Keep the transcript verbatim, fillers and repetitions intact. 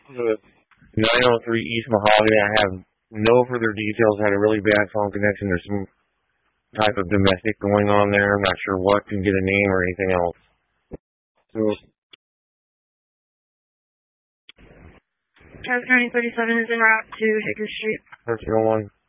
The nine oh three East Mojave. I have no further details. Had a really bad phone connection. There's some type of domestic going on there. I'm not sure what. Didn't get a name or anything else. So, Travis County thirty-seven is en route to Hickory Street. First one.